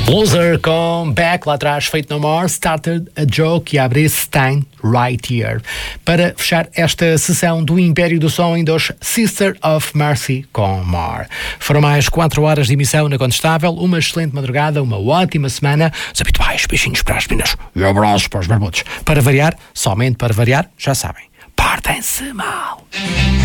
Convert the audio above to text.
Loser com Back, lá atrás, Fate No More, Started a Joke e abre Stein Right Here. Para fechar esta sessão do Império do Som, ainda hoje Sister of Mercy com More. Foram mais 4 horas de emissão na Contestável, uma excelente madrugada, uma ótima semana, os habituais beijinhos para as meninas e abraços para os barbudos. Para variar, somente para variar, já sabem, portem-se mal.